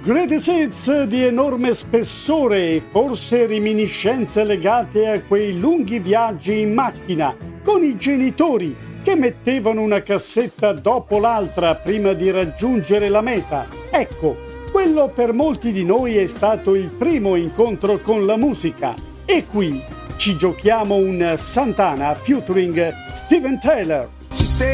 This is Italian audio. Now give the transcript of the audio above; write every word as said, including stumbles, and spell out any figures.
Greatest Hits di enorme spessore e forse reminiscenze legate a quei lunghi viaggi in macchina con i genitori che mettevano una cassetta dopo l'altra prima di raggiungere la meta. Ecco, quello per molti di noi è stato il primo incontro con la musica. E qui ci giochiamo un Santana featuring Steven Tyler.